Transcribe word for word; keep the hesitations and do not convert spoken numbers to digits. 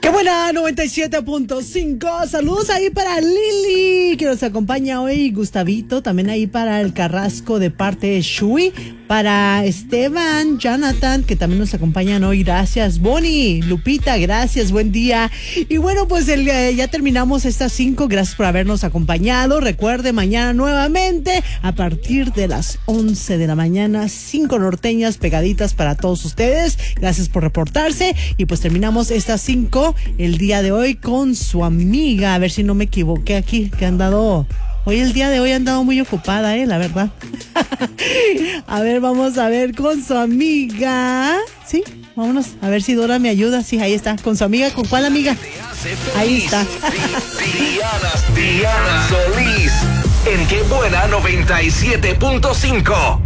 ¡Qué buena! noventa y siete punto cinco. Saludos ahí para Lili, que nos acompaña hoy. Gustavito, también ahí para el Carrasco de parte de Shui. Para Esteban, Jonathan, que también nos acompañan hoy. Gracias, Bonnie, Lupita, gracias, buen día. Y bueno, pues el, eh, ya terminamos estas cinco. Gracias por habernos acompañado. Recuerde, mañana nuevamente, a partir de las once de la mañana, cinco norteñas pegaditas para todos ustedes. Gracias por reportarse. Y pues terminamos estas cinco el día de hoy con su amiga. A ver si no me equivoqué aquí, que han dado... Hoy el día de hoy han dado muy ocupada, eh, la verdad. A ver, vamos a ver con su amiga. Sí, vámonos, a ver si Dora me ayuda. Sí, ahí está, con su amiga. ¿Con cuál amiga? Ahí está. Diana, Diana Solís, en Qué Buena noventa y siete punto cinco.